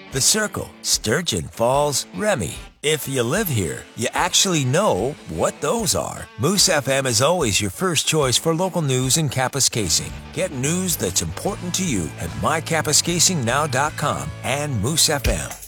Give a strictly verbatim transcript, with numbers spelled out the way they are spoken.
The Circle, Sturgeon Falls, Remy. If you live here, you actually know what those are. Moose F M is always your first choice for local news in Kapuskasing. Get news that's important to you at my kapuskasing now dot com and Moose F M.